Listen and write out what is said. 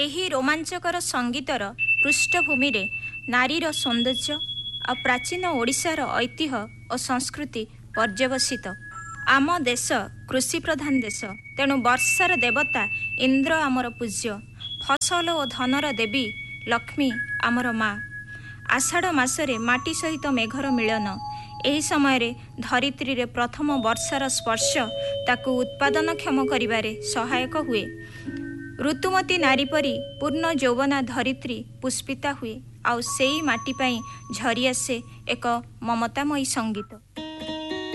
ଏହି ରୋମାଞ୍ଚକର ସଙ୍ଗୀତର ପୃଷ୍ଠଭୂମିରେ ନାରୀର ସୌନ୍ଦର୍ଯ୍ୟ ଆଉ ପ୍ରାଚୀନ ଓଡ଼ିଶାର ଐତିହ୍ୟ ଓ ସଂସ୍କୃତି ପର୍ଯ୍ୟବସିତ। ଆମ ଦେଶ କୃଷିପ୍ରଧାନ ଦେଶ, ତେଣୁ ବର୍ଷାର ଦେବତା ଇନ୍ଦ୍ର ଆମର ପୂଜ୍ୟ, ଫସଲ ଓ ଧନର ଦେବୀ ଲକ୍ଷ୍ମୀ ଆମର ମା। ଆଷାଢ଼ ମାସରେ ମାଟି ସହିତ ମେଘର ମିଳନ। ଏହି ସମୟରେ ଧରିତ୍ରୀରେ ପ୍ରଥମ ବର୍ଷାର ସ୍ପର୍ଶ ତାକୁ ଉତ୍ପାଦନକ୍ଷମ କରିବାରେ ସହାୟକ ହୁଏ। ଋତୁମତୀ ନାରୀ ପରି ପୂର୍ଣ୍ଣ ଯୌବନା ଧରିତ୍ରୀ ପୁଷ୍ପିତା ହୁଏ, ଆଉ ସେଇ ମାଟି ପାଇଁ ଝରିଆସେ ଏକ ମମତାମୟୀ ସଙ୍ଗୀତ।